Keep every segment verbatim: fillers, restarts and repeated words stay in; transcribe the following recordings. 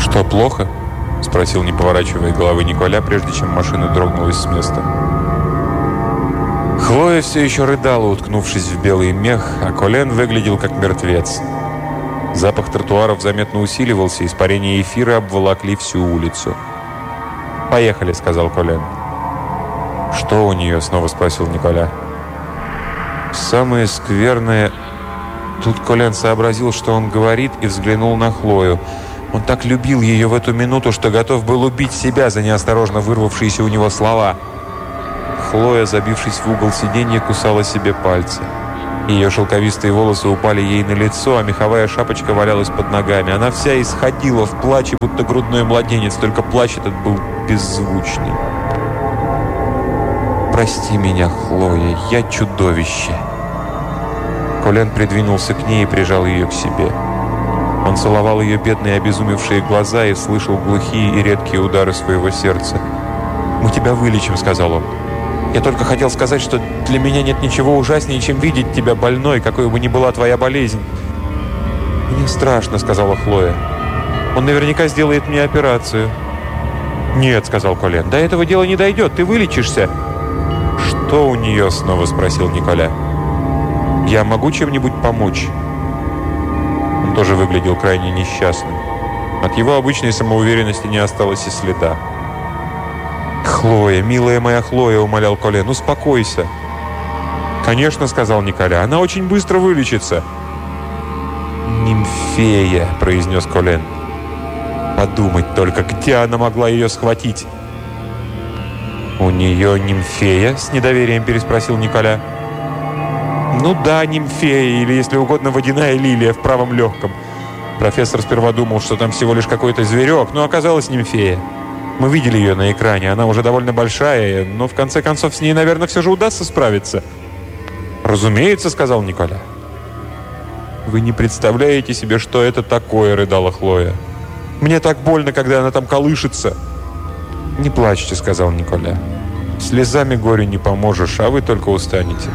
«Что, плохо?» – спросил, не поворачивая головы Николя, прежде чем машина дрогнулась с места. Хлоя все еще рыдала, уткнувшись в белый мех, а Колен выглядел как мертвец. Запах тротуаров заметно усиливался, испарения эфира обволокли всю улицу. «Поехали», — сказал Колен. «Что у нее?» — снова спросил Николя. «Самое скверное...» Тут Колен сообразил, что он говорит, и взглянул на Хлою. Он так любил ее в эту минуту, что готов был убить себя за неосторожно вырвавшиеся у него слова. Хлоя, забившись в угол сиденья, кусала себе пальцы. Ее шелковистые волосы упали ей на лицо, а меховая шапочка валялась под ногами. Она вся исходила в плаче, будто грудной младенец, только плач этот был беззвучный. «Прости меня, Хлоя, я чудовище!» Колен придвинулся к ней и прижал ее к себе. Он целовал ее бедные обезумевшие глаза и слышал глухие и редкие удары своего сердца. «Мы тебя вылечим», — сказал он. «Я только хотел сказать, что для меня нет ничего ужаснее, чем видеть тебя больной, какой бы ни была твоя болезнь». «Мне страшно», — сказала Хлоя. «Он наверняка сделает мне операцию». «Нет», — сказал Колен, — «до этого дела не дойдет, ты вылечишься». «Что у нее?» — снова спросил Николя. «Я могу чем-нибудь помочь?» Он тоже выглядел крайне несчастным. От его обычной самоуверенности не осталось и следа. «Хлоя, милая моя Хлоя», — умолял Колен, — «успокойся». «Конечно», — сказал Николя, — «она очень быстро вылечится». «Нимфея», — произнес Колен. «Подумать только, где она могла ее схватить?» «У нее нимфея?» — с недоверием переспросил Николя. «Ну да, нимфея, или, если угодно, водяная лилия в правом легком». Профессор сперва думал, что там всего лишь какой-то зверек, но оказалась нимфея. Мы видели ее на экране, она уже довольно большая, но в конце концов с ней, наверное, все же удастся справиться. «Разумеется», — сказал Николя. «Вы не представляете себе, что это такое», — рыдала Хлоя. «Мне так больно, когда она там колышется». «Не плачьте», — сказал Николя. «Слезами горю не поможешь, а вы только устанете».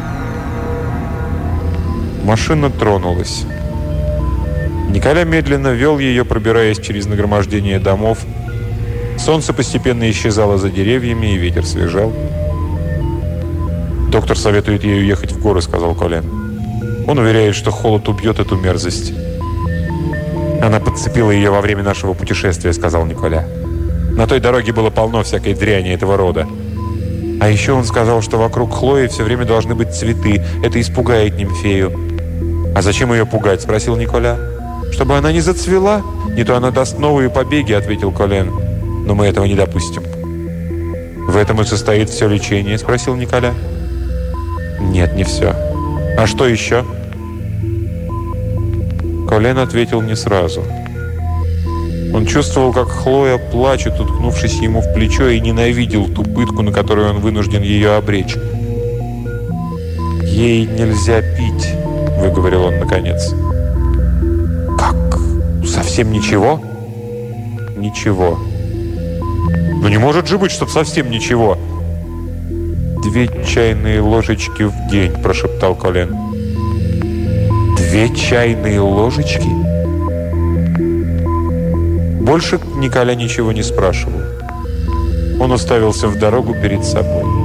Машина тронулась. Николя медленно вел ее, пробираясь через нагромождение домов. Солнце постепенно исчезало за деревьями, и ветер свежал. «Доктор советует ей уехать в горы», — сказал Колен. «Он уверяет, что холод убьет эту мерзость». «Она подцепила ее во время нашего путешествия», — сказал Николя. «На той дороге было полно всякой дряни этого рода. А еще он сказал, что вокруг Хлои все время должны быть цветы. Это испугает нимфею». «А зачем ее пугать?» — спросил Николя. «Чтобы она не зацвела. Не то она даст новые побеги», — ответил Колен. «Но мы этого не допустим». «В этом и состоит все лечение?» — спросил Николя. «Нет, не все. А что еще?» Колен ответил не сразу. Он чувствовал, как Хлоя плачет, уткнувшись ему в плечо, и ненавидел ту пытку, на которую он вынужден ее обречь. «Ей нельзя пить», — выговорил он наконец. «Как? Совсем ничего?» «Ничего». «Ну не может же быть, чтоб совсем ничего!» «Две чайные ложечки в день», — прошептал Колен. «Две чайные ложечки?» Больше Николя ничего не спрашивал. Он уставился в дорогу перед собой.